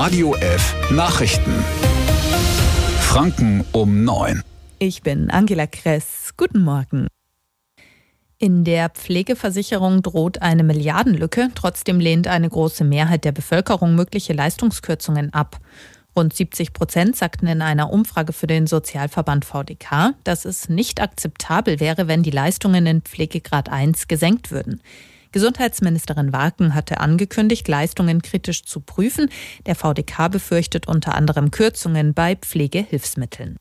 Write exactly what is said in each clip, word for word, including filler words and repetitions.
Radio F Nachrichten. Franken um neun. Ich bin Angela Kress. Guten Morgen. In der Pflegeversicherung droht eine Milliardenlücke. Trotzdem lehnt eine große Mehrheit der Bevölkerung mögliche Leistungskürzungen ab. Rund siebzig Prozent sagten in einer Umfrage für den Sozialverband V D K, dass es nicht akzeptabel wäre, wenn die Leistungen in Pflegegrad eins gesenkt würden. Gesundheitsministerin Warken hatte angekündigt, Leistungen kritisch zu prüfen. Der V D K befürchtet unter anderem Kürzungen bei Pflegehilfsmitteln.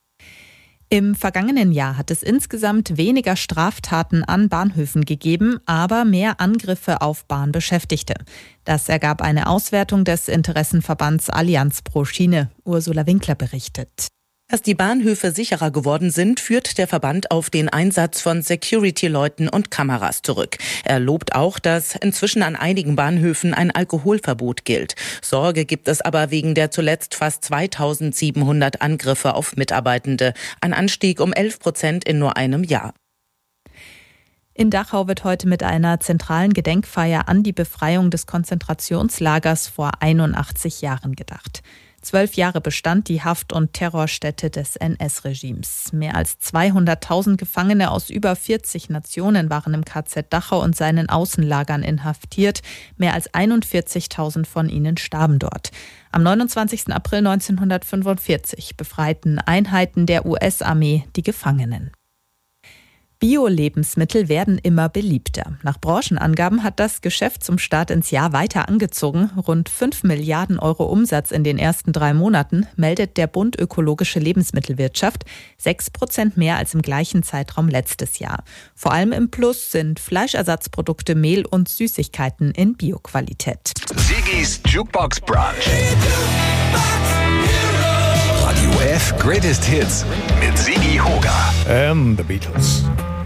Im vergangenen Jahr hat es insgesamt weniger Straftaten an Bahnhöfen gegeben, aber mehr Angriffe auf Bahnbeschäftigte. Das ergab eine Auswertung des Interessenverbands Allianz pro Schiene. Ursula Winkler berichtet. Dass die Bahnhöfe sicherer geworden sind, führt der Verband auf den Einsatz von Security-Leuten und Kameras zurück. Er lobt auch, dass inzwischen an einigen Bahnhöfen ein Alkoholverbot gilt. Sorge gibt es aber wegen der zuletzt fast zweitausendsiebenhundert Angriffe auf Mitarbeitende. Ein Anstieg um elf Prozent in nur einem Jahr. In Dachau wird heute mit einer zentralen Gedenkfeier an die Befreiung des Konzentrationslagers vor einundachtzig Jahren gedacht. Zwölf Jahre bestand die Haft- und Terrorstätte des N S-Regimes. Mehr als zweihunderttausend Gefangene aus über vierzig Nationen waren im K Z Dachau und seinen Außenlagern inhaftiert. Mehr als einundvierzigtausend von ihnen starben dort. Am neunundzwanzigsten April neunzehnhundertfünfundvierzig befreiten Einheiten der U S-Armee die Gefangenen. Bio-Lebensmittel werden immer beliebter. Nach Branchenangaben hat das Geschäft zum Start ins Jahr weiter angezogen. Rund fünf Milliarden Euro Umsatz in den ersten drei Monaten meldet der Bund Ökologische Lebensmittelwirtschaft. Sechs Prozent mehr als im gleichen Zeitraum letztes Jahr. Vor allem im Plus sind Fleischersatzprodukte, Mehl und Süßigkeiten in Bio-Qualität. Sigis Jukebox Brunch. Radio F Greatest Hits mit Sigi Hoga. And the Beatles.